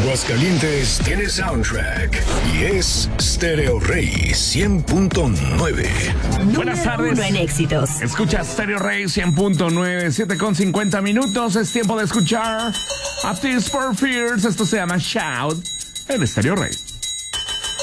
Aguascalientes tiene soundtrack y es Stereo Rey 100.9. Buenas tardes. En éxitos. Escucha Stereo Rey 100.9, 7:50. Es tiempo de escuchar a Tears for Fears. Esto se llama Shout en Stereo Rey.